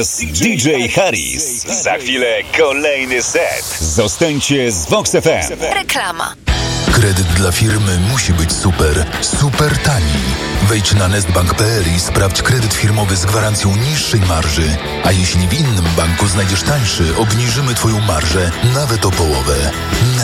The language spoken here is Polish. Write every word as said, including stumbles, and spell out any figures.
D J Harris. Za chwilę kolejny set. Zostańcie z Vox F M. Reklama. Kredyt dla firmy musi być super, super tani. Wejdź na nestbank kropka p l i sprawdź kredyt firmowy z gwarancją niższej marży. A jeśli w innym banku znajdziesz tańszy, obniżymy Twoją marżę nawet o połowę.